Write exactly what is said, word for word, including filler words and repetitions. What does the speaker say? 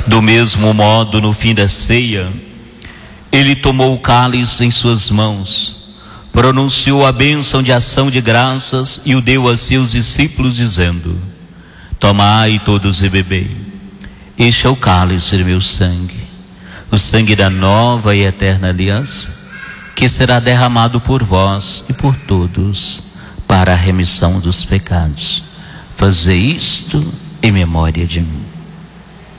Do mesmo modo, no fim da ceia, ele tomou o cálice em suas mãos, pronunciou a bênção de ação de graças e o deu a seus discípulos, dizendo: tomai todos e bebei. Este é o cálice do meu sangue, o sangue da nova e eterna aliança, que será derramado por vós e por todos para a remissão dos pecados. Fazei isto em memória de mim.